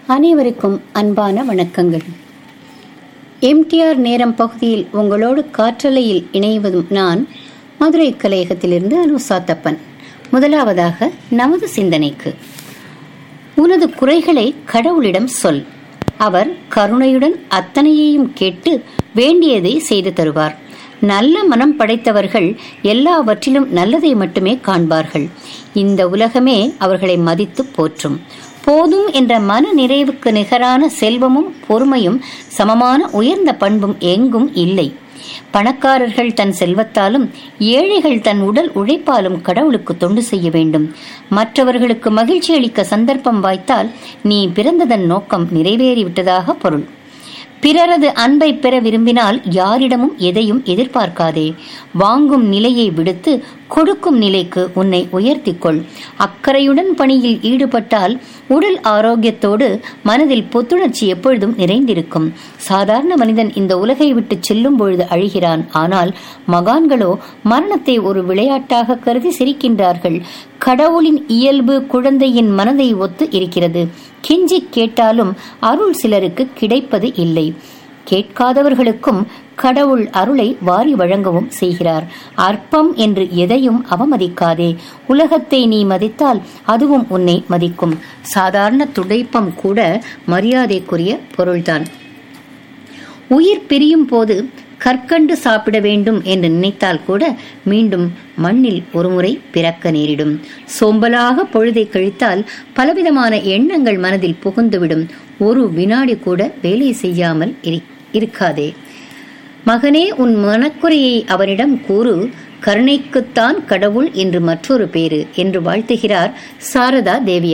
அனைவருக்கும் அன்பான வணக்கங்கள். எம்டிஆர் நேரம் பகுதியில் உங்களோடு காற்றலையில் இணைவதும் நான், மதுரை கலையகத்திலிருந்து அனுசாத்தப்பன். முதலாவதாக நமது சிந்தனைக்கு. உனது குறைகளை கடவுளிடம் சொல். அவர் கருணையுடன் அத்தனையையும் கேட்டு வேண்டியதை செய்து தருவார். நல்ல மனம் படைத்தவர்கள் எல்லாவற்றிலும் நல்லதை மட்டுமே காண்பார்கள். இந்த உலகமே அவர்களை மதித்து போற்றும். போதும் என்ற மன நிறைவுக்கு நிகரான செல்வமும் பொறுமையும் சமமான உயர்ந்த பண்பும் எங்கும் இல்லை. பணக்காரர்கள் தன் செல்வத்தாலும் ஏழைகள் தன் உடல் உழைப்பாலும் கடவுளுக்கு தொண்டு செய்ய வேண்டும். மற்றவர்களுக்கு மகிழ்ச்சி அளிக்க சந்தர்ப்பம் வாய்த்தால் நீ பிறந்ததன் நோக்கம் நிறைவேறிவிட்டதாக பொருள். பிறரது அன்பை பெற விரும்பினால் யாரிடமும் எதையும் எதிர்பார்க்காதே. வாங்கும் நிலையை விடுத்து கொடுக்கும் நிலைக்கு உன்னை உயர்த்திக்கொள். அக்கறையுடன் பணியில் ஈடுபட்டால் உடல் ஆரோக்கியத்தோடு மனதில் புத்துணர்ச்சி எப்பொழுதும் நிறைந்திருக்கும். சாதாரண மனிதன் இந்த உலகை விட்டு செல்லும் பொழுது அழுகிறான். ஆனால் மகான்களோ மரணத்தை ஒரு விளையாட்டாக கருதி சிரிக்கின்றார்கள். கடவுளின் இயல்பு குழந்தையின் மனதை ஒத்து இருக்கிறது. கெஞ்சி கேட்டாலும் அருள் சிலருக்கு கிடைப்பது இல்லை. கேட்காதவர்களுக்கும் கடவுள் அருளை வாரி வழங்கவும் செய்கிறார். அற்பம் என்று எதையும் அவமதிக்காதே. உலகத்தை நீ மதித்தால் அதுவும் உன்னை மதிக்கும். சாதாரண துடைப்பம் கூட மரியாதைக்குரிய பொருள்தான். உயிர் பிரியும் போது கற்கண்டு சாப்பிட வேண்டும் என்று நினைத்தால் கூட மீண்டும் மண்ணில் ஒருமுறை பிறக்க நேரிடும். சோம்பலாக பொழுதை கழித்தால் பலவிதமான எண்ணங்கள் மனதில் புகுந்துவிடும். ஒரு வினாடி கூட வேலை செய்யாமல் இருக்காதே. மகனே, உன் மனக்குறையை அவனிடம் கூறு. கருணைக்குத்தான் கடவுள் என்று மற்றொரு பேரு என்று வாழ்த்துகிறார் சாரதா தேவி.